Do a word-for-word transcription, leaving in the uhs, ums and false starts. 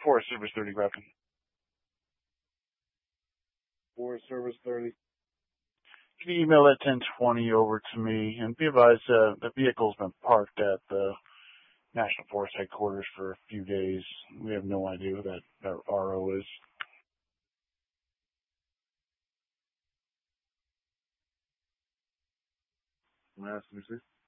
Forest Service thirty, Captain. Forest Service thirty. Can you email that ten twenty over to me? And be advised, uh, the vehicle's been parked at the National Forest headquarters for a few days. We have no idea who that, that R O is. Last, let me see.